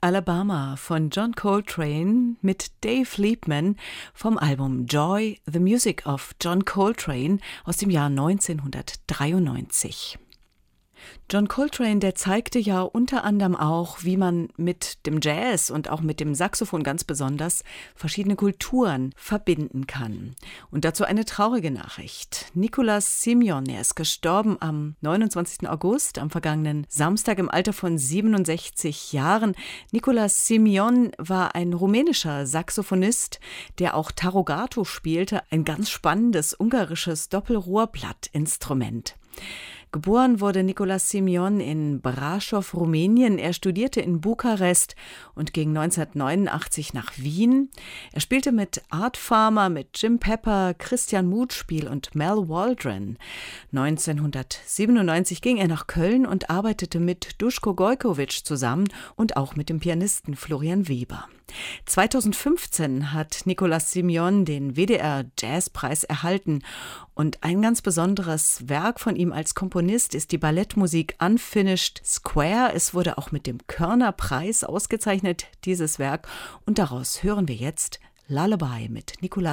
Alabama von John Coltrane mit Dave Liebman vom Album Joy, The Music of John Coltrane aus dem Jahr 1993. John Coltrane, der zeigte ja unter anderem auch, wie man mit dem Jazz und auch mit dem Saxophon ganz besonders verschiedene Kulturen verbinden kann. Und dazu eine traurige Nachricht. Nicolas Simeon, er ist gestorben am 29. August, am vergangenen Samstag im Alter von 67 Jahren. Nicolas Simeon war ein rumänischer Saxophonist, der auch Tarogato spielte, ein ganz spannendes ungarisches Doppelrohrblattinstrument. Geboren wurde Nicolas Simeon in Brașov, Rumänien. Er studierte in Bukarest und ging 1989 nach Wien. Er spielte mit Art Farmer, mit Jim Pepper, Christian Mutspiel und Mal Waldron. 1997 ging er nach Köln und arbeitete mit Duško Gojković zusammen und auch mit dem Pianisten Florian Weber. 2015 hat Nicolas Simeon den WDR Jazzpreis erhalten und ein ganz besonderes Werk von ihm als Komponist ist die Ballettmusik Unfinished Square. Es wurde auch mit dem Körner-Preis ausgezeichnet, dieses Werk, und daraus hören wir jetzt Lullaby mit Nicolas